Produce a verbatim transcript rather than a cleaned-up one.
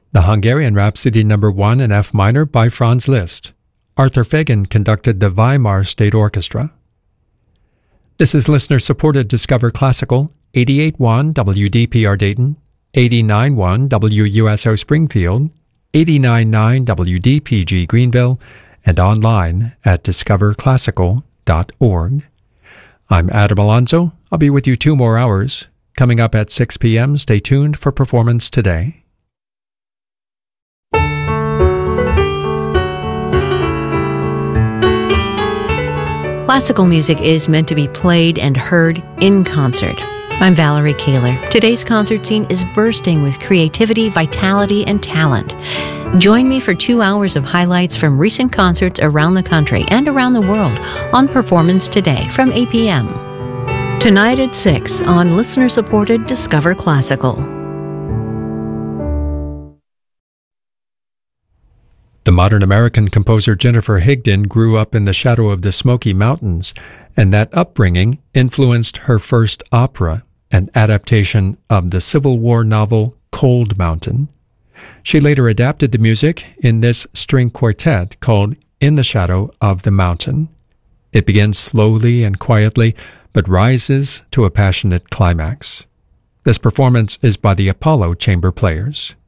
The Hungarian Rhapsody Number one in F minor by Franz Liszt. Arthur Fagan conducted the Weimar State Orchestra. This is listener-supported Discover Classical, eighty-eight point one W D P R Dayton, eighty-nine point one W U S O Springfield, eighty-nine point nine W D P G Greenville, and online at discover classical dot org. I'm Adam Alonso. I'll be with you two more hours. Coming up at six p.m., stay tuned for Performance Today. Classical music is meant to be played and heard in concert. I'm Valerie Kaler. Today's concert scene is bursting with creativity, vitality, and talent. Join me for two hours of highlights from recent concerts around the country and around the world on Performance Today from eight p.m. Tonight at six on listener-supported Discover Classical. The modern American composer Jennifer Higdon grew up in the shadow of the Smoky Mountains, and that upbringing influenced her first opera, an adaptation of the Civil War novel Cold Mountain. She later adapted the music in this string quartet called In the Shadow of the Mountain. It begins slowly and quietly, but rises to a passionate climax. This performance is by the Apollo Chamber Players.